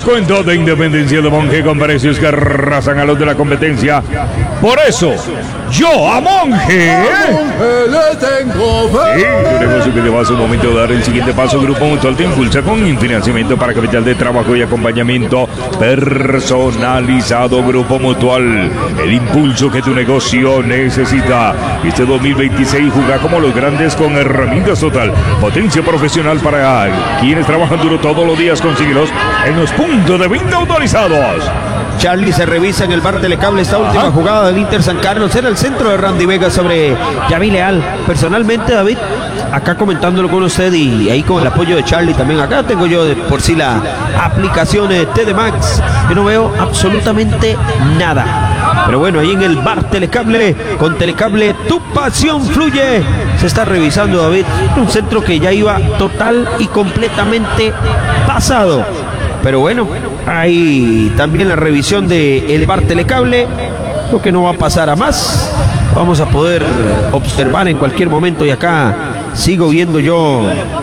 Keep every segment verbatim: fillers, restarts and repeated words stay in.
descuento de Independencia de Monje con precios que arrasan a los de la competencia. Por eso, yo a Monje, ¿eh? le tengo fe. Sí, tu negocio que te va a su momento de dar el siguiente paso. Grupo Mutual te impulsa con financiamiento para capital de trabajo y acompañamiento personalizado. Grupo Mutual, el impulso que tu negocio necesita. Este dos mil veintiséis juega como los grandes con herramientas total. Potencia profesional para quienes trabajan duro todos los días. Consíguelos en los puntos de venta autorizados. Charlie se revisa en el bar Telecable esta última Ajá. jugada del Inter San Carlos. Era el centro de Randy Vega sobre Yavi Leal. Personalmente, David, acá comentándolo con usted y ahí con el apoyo de Charlie también. Acá tengo yo de por sí la aplicación de T D Max. Yo no veo absolutamente nada. Pero bueno, ahí en el bar Telecable, con Telecable, tu pasión fluye. Se está revisando, David, un centro que ya iba total y completamente pasado. Pero bueno, hay también la revisión de el bar Telecable. Lo que no va a pasar a más. Vamos a poder observar en cualquier momento. Y acá sigo viendo yo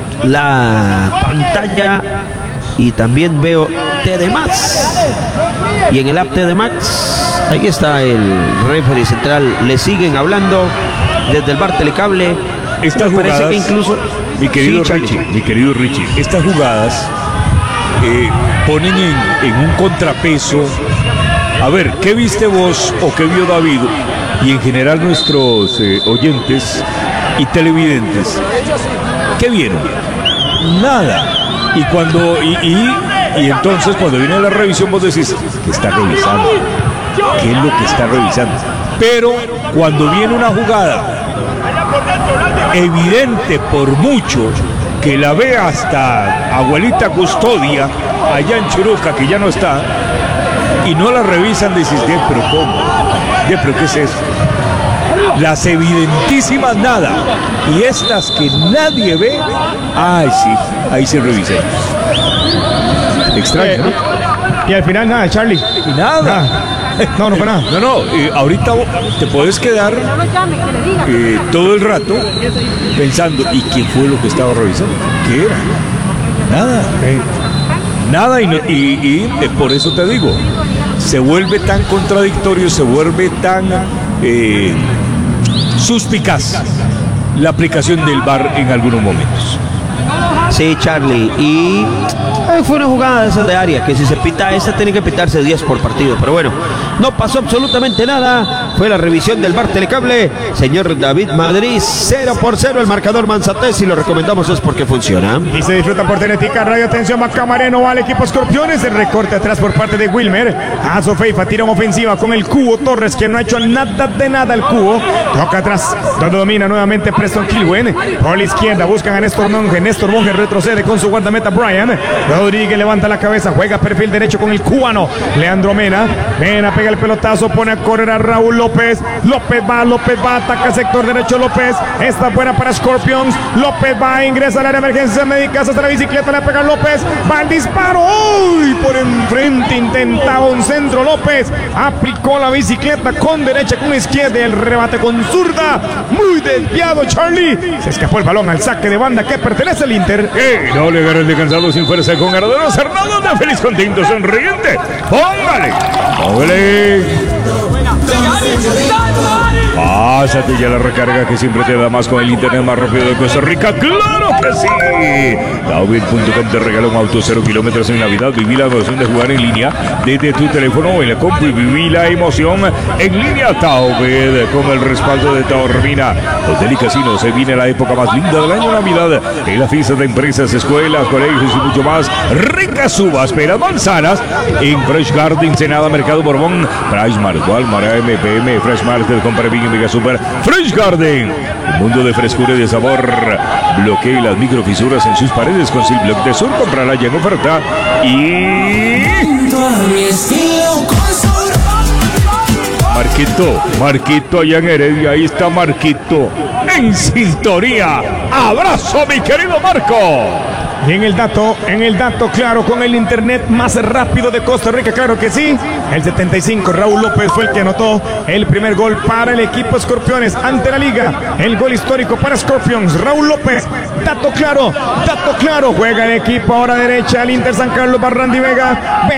la pantalla. Y también veo T D Max. Y en el app T D Max, ahí está el referee central. Le siguen hablando desde el bar Telecable. Estas Me jugadas, parece que incluso, mi querido sí, Richie, mi querido Richie, estas jugadas eh, ponen en, en un contrapeso. A ver, ¿qué viste vos o qué vio David y en general nuestros eh, oyentes y televidentes? ¿Qué vieron? Nada. Y cuando y, y, y entonces cuando viene la revisión vos decís, ¿qué está revisando? ¿Qué es lo que está revisando? Pero cuando viene una jugada evidente por mucho, que la ve hasta abuelita Custodia allá en Churuca, que ya no está, y no la revisan, decís, ¿qué? ¿Pero cómo? ¿Qué? ¿Pero qué es eso? Las evidentísimas nada, y estas que nadie ve, ay sí, ahí se revisan. Extraño, ¿no? Y al final nada, Charlie. Y nada. nada. No, no fue nada. No, no, eh, ahorita te puedes quedar eh, todo el rato pensando, ¿y qué fue lo que estaba revisando? ¿Qué era? Nada. Eh, nada, y, y, y eh, por eso te digo, se vuelve tan contradictorio, se vuelve tan eh, suspicaz la aplicación del V A R en algunos momentos. Sí, Charlie, y eh, fue una jugada de esas de área, que si se pita esa tiene que pitarse diez por partido, pero bueno, no pasó absolutamente nada. Fue la revisión del V A R Telecable. Señor David Madrid, cero por cero el marcador Manzatez, y lo recomendamos es porque funciona. Y se disfruta por Tenetica Radio. Atención, Macamareno va al equipo Escorpiones. El recorte atrás por parte de Wilmer. Azo Feifa tira en ofensiva con el Cubo Torres, que no ha hecho nada de nada el Cubo. Toca atrás, donde domina nuevamente Preston Kilwen. Por la izquierda buscan a Néstor Monge. Néstor Monge retrocede con su guardameta Brian. Rodríguez levanta la cabeza, juega perfil derecho con el cubano Leandro Mena. Mena pega el pelotazo, pone a correr a Raúl López. López va, López va, ataca sector derecho López. Está buena para Scorpions. López va, ingresa al área de emergencia médica. Hasta la bicicleta le pega López. Va el disparo. ¡Uy! Por enfrente intentaba un centro López. Aplicó la bicicleta con derecha, con izquierda. El rebate con zurda. Muy desviado Charlie. Se escapó el balón al saque de banda que pertenece al Inter. ¡Eh! No le agarren de cansado sin fuerza con Hernández Hernández de feliz, contento, sonriente. ¡Póngale! ¡Póngale! Pásate ya la recarga que siempre te da más con el internet más rápido de Costa Rica. ¡Claro que sí! David punto com te regala un auto cero kilómetros en Navidad. Viví la emoción de jugar en línea desde tu teléfono o en la compu y viví la emoción en línea. Taubed, con el respaldo de Taormina Hotel y Casino. Se viene la época más linda del año, Navidad, en la fiesta de empresas, escuelas, colegios y mucho más. Ricas uvas, peras, manzanas en Fresh Garden, Ensenada, Mercado Borbón, Price Mart, Walmart, M P M, Fresh Market, compra bien y Mega Super. Fresh Garden, un mundo de frescura y de sabor. Bloquee las microfisuras en sus paredes con Silblock de Sur. Comprarla ya en oferta. Y Marquito, Marquito allá en Heredia, ahí está Marquito en sintonía. Abrazo, mi querido Marco. Y en el dato, en el dato claro, con el internet más rápido de Costa Rica, claro que sí. El setenta y cinco, Raúl López fue el que anotó el primer gol para el equipo Escorpiones ante la liga. El gol histórico para Scorpions, Raúl López. Dato claro, dato claro. Juega el equipo ahora derecha, el Inter San Carlos, Barrandy Vega.